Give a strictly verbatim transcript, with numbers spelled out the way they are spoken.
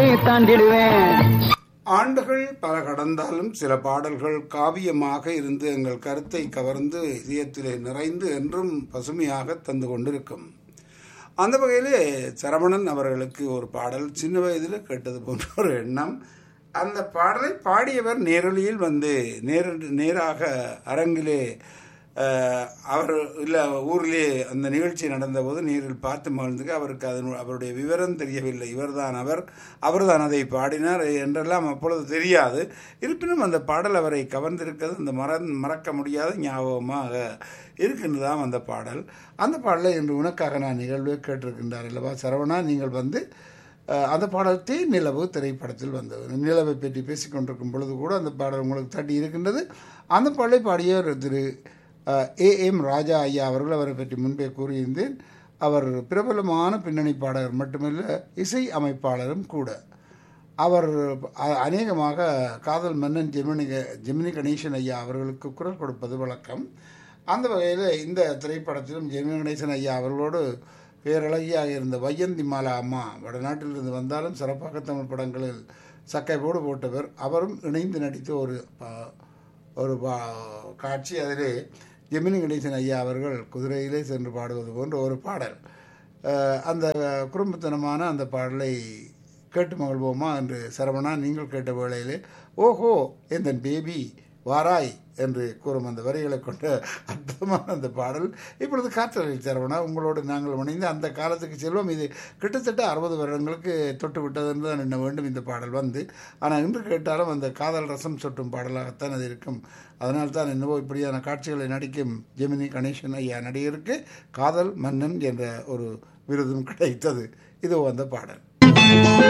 தாண்டிடுவேன். ஆண்டுகள் பல கடந்தாலும் சில பாடல்கள் காவியமாக இருந்து எங்கள் கருத்தை கவர்ந்து இதயத்திலே நிறைந்து என்றும் பசுமையாக தந்து கொண்டிருக்கும். அந்த வகையிலே சரவணன் அவர்களுக்கு ஒரு பாடல் சின்ன வயதில் கேட்டது போன்ற ஒரு எண்ணம். அந்த பாடலை பாடியவர் நேரலியில் வந்து நேர நேராக அரங்கிலே அவர் இல்லை ஊரிலே அந்த நிகழ்ச்சி நடந்தபோது நேரில் பார்த்து மகிழ்ந்துக்கு அவருக்கு அதன் அவருடைய விவரம் தெரியவில்லை. இவர்தான் அவர் அவர்தான் அதை பாடினார் என்றெல்லாம் அப்பொழுது தெரியாது. இருப்பினும் அந்த பாடல் அவரை கவர்ந்திருக்கிறது. அந்த மற மறக்க முடியாத ஞாபகமாக இருக்கின்றதாம் அந்த பாடல். அந்த பாடலை இன்று உனக்காக நான் நிகழ்வு கேட்டிருக்கின்றார் அல்லவா சரவணா. நீங்கள் வந்து அந்த பாடல் தே நிலவு திரைப்படத்தில் வந்தது. நிலவை பற்றி பேசிக்கொண்டிருக்கும் பொழுது கூட அந்த பாடல் உங்களுக்கு தட்டி இருக்கின்றது. அந்த பாடலை பாடியவர் திரு ஏ எம் ராஜா ஐயா அவர்கள். அவரை பற்றி முன்பே கூறியிருந்தேன். அவர் பிரபலமான பின்னணி பாடகர் மட்டுமல்ல, இசை அமைப்பாளரும் கூட. அவர் அநேகமாக காதல் மன்னன் ஜெமினி ஜெமினி கணேசன் ஐயா அவர்களுக்கு குரல் கொடுப்பது வழக்கம். அந்த வகையில் இந்த திரைப்படத்திலும் ஜெமினி கணேசன் ஐயா அவர்களோடு பேரழகியாக இருந்த வையந்தி மாலா அம்மா வடநாட்டிலிருந்து வந்தாலும் சிறப்பாக தமிழ் படங்களில் சக்கை போடு போட்டவர். அவரும் இணைந்து நடித்த ஒரு ஒரு காட்சி. அதிலே ஜெமினி கணேசன் ஐயா அவர்கள் குதிரையிலே சென்று பாடுவது போன்ற ஒரு பாடல். அந்த குறும்புத்தனமான அந்த பாடலை கேட்டு மகிழ்வோமா என்று சரவணா நீங்கள் கேட்ட வேளையிலே ஓஹோ எந்தன் பேபி வாராய் என்று கூறும் அந்த வரிகளை கொண்ட அற்புதமான அந்த பாடல் இப்பொழுது காற்றலில் சரவணா உங்களோடு நாங்கள் இணைந்து அந்த காலத்துக்கு செல்வோம். இது கிட்டத்தட்ட அறுபது வருடங்களுக்கு தொட்டு விட்டது என்று தான் எண்ண வேண்டும் இந்த பாடல் வந்து. ஆனால் இன்று கேட்டாலும் அந்த காதல் ரசம் சொட்டும் பாடலாகத்தான் அது இருக்கும். அதனால்தான் என்னவோ இப்படியான காட்சிகளை நடிக்கும் ஜெமினி கணேசன் ஐயா நடிகருக்கு காதல் மன்னன் என்ற ஒரு விருதும் கிடைத்தது. இதோ அந்த பாடல்.